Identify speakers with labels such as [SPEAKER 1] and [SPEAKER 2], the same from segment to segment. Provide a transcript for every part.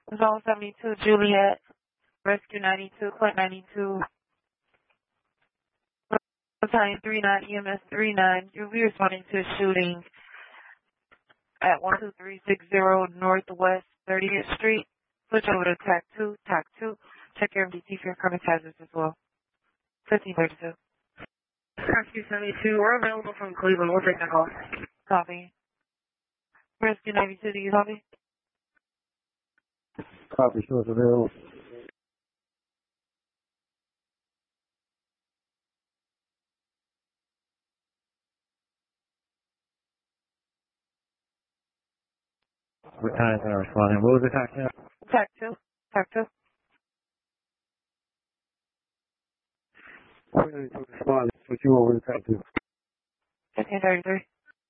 [SPEAKER 1] Zone 72, Juliet, Rescue 92, Point 92, Battalion 39, EMS 39. You'll be responding to a shooting at 12360 Northwest 30th Street. Switch over to TAC 2, TAC 2. Check your MDT for incoming hazards as well. 1532.
[SPEAKER 2] Rescue 72, we're available from Cleveland. We'll take that call.
[SPEAKER 1] Copy. Rescue 92, do you copy?
[SPEAKER 3] Copy, show us available. What time is I responding? What was the TAC now?
[SPEAKER 1] TAC 2, TAC 2.
[SPEAKER 3] Respond. Switch you over to TAC 2.
[SPEAKER 1] 1533.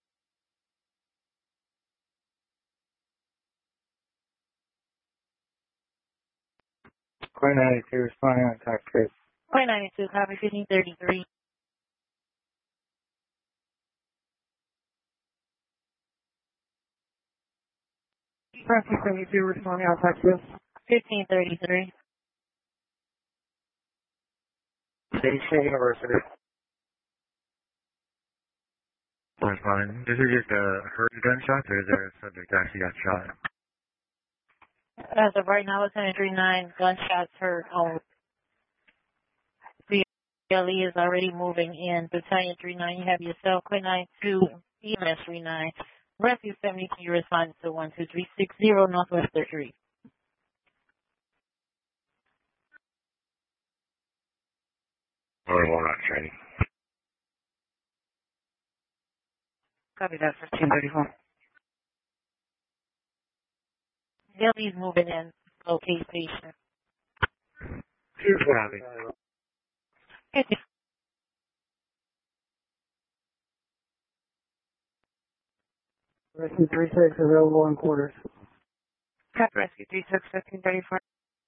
[SPEAKER 3] Point 92, responding on TAC 2.
[SPEAKER 1] Point 92, copy 1533.
[SPEAKER 3] Rescue 72, responding on TAC 2.
[SPEAKER 1] 1533.
[SPEAKER 3] Station University. Responding. Is it just heard gunshots, or is there a subject that actually got shot?
[SPEAKER 1] As of right now, Lieutenant 39, gunshots heard on. The LE is already moving in. Battalion 39, you have yourself, Point 92, EMS 39. Rescue 72, you responding to 12360 Northwest 3rd Street.
[SPEAKER 3] Or we're not training.
[SPEAKER 1] Copy that, 1534. LE's moving in. Locate patient.
[SPEAKER 3] Copy. Rescue 36 available in quarters.
[SPEAKER 1] Copy, Rescue 36, 1534.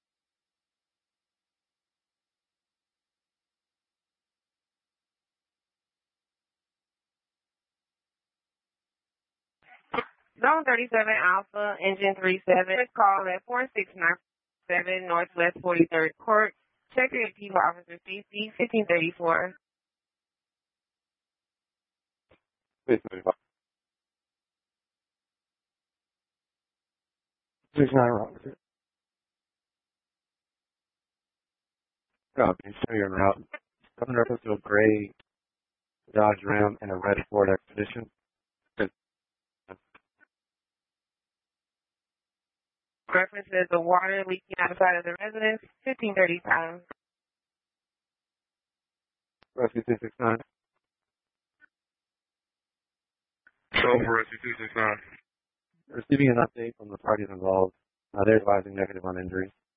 [SPEAKER 2] Zone 37 Alpha, Engine 37. Call at 4697 Northwest 43rd Court. Check your people, Officer CC, 1534.
[SPEAKER 3] 695. 69 Robinson. Copy. Show your route. Coming reference to a gray Dodge Ram and a red Ford Expedition.
[SPEAKER 2] References the water leaking outside of the residence, 1535.
[SPEAKER 3] Rescue 269.
[SPEAKER 4] So for Rescue 269.
[SPEAKER 3] Receiving an update from the parties involved. They're advising negative on injuries.